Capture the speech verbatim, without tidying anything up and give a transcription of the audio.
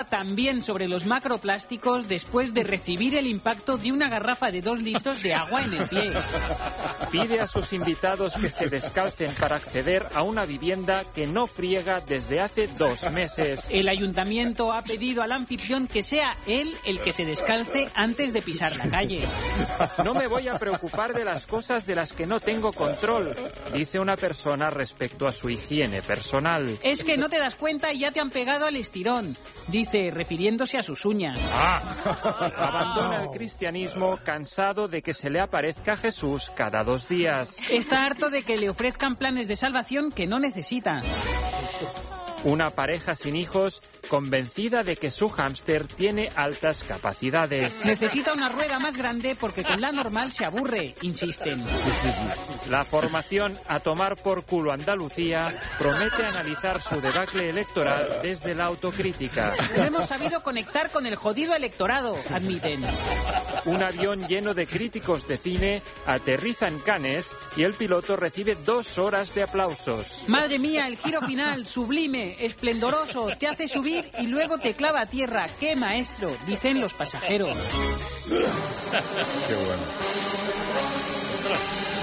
también sobre los macroplásticos después de recibir el impacto de una garrafa de dos litros de agua en el pie. Pide a sus invitados que se descalcen para acceder a una vivienda que no friega desde hace dos meses. El ayuntamiento ha pedido al anfitrión que sea él el que se descalce antes de pisar la calle. No me voy a preocupar de las cosas de las que no tengo control, dice una persona respecto a su higiene personal. Es que no te das cuenta y ya te han pegado al estirón, dice, refiriéndose a sus uñas. Ah. Abandona el cristianismo cansado de que se le aparezca Jesús cada dos días. Está harto de que le ofrezcan planes de salvación que no necesita. Una pareja sin hijos convencida de que su hámster tiene altas capacidades. Necesita una rueda más grande porque con la normal se aburre, insisten. La formación A Tomar por Culo Andalucía promete analizar su debacle electoral desde la autocrítica. No hemos sabido conectar con el jodido electorado, admiten. Un avión lleno de críticos de cine aterriza en Cannes y el piloto recibe dos horas de aplausos. Madre mía, el giro final, sublime, esplendoroso, te hace subir y luego te clava a tierra. ¡Qué maestro!, dicen los pasajeros. Qué bueno.